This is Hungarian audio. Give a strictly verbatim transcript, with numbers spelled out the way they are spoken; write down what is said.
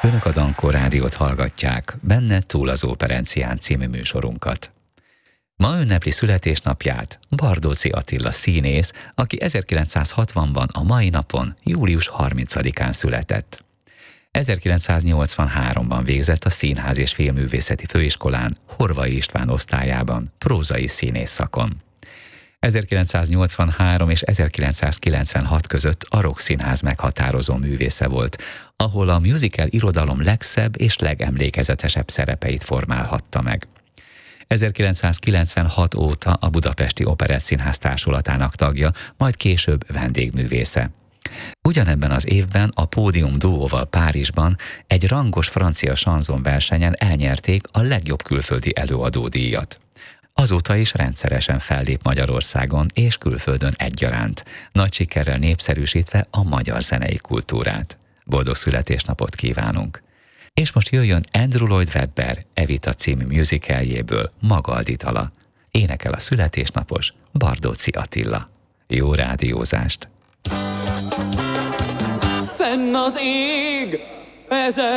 Önök a Dankó Rádiót hallgatják, benne Túl az Operencián című műsorunkat. Ma ünnepli születésnapját Bardóczy Attila színész, aki ezerkilencszázhatvanban a mai napon, július harmincadikán született. ezerkilencszáznyolcvanháromban végzett a Színház és Filmművészeti Főiskolán, Horvai István osztályában, prózai színész szakon. ezerkilencszáznyolcvanhárom és ezerkilencszázkilencvenhat között a Rock Színház meghatározó művésze volt, ahol a musical irodalom legszebb és legemlékezetesebb szerepeit formálhatta meg. ezerkilencszázkilencvenhat óta a Budapesti Operettszínház társulatának tagja, majd később vendégművésze. Ugyanebben az évben a Pódium duóval Párizsban egy rangos francia sanzon versenyen elnyerték a legjobb külföldi előadódíjat. Azóta is rendszeresen fellép Magyarországon és külföldön egyaránt, nagy sikerrel népszerűsítve a magyar zenei kultúrát. Boldog születésnapot kívánunk! És most jöjjön Andrew Lloyd Webber Evita című musicaljéből Magaldi dala. Énekel a születésnapos Bardóczy Attila. Jó rádiózást! Fenn az ég, ezer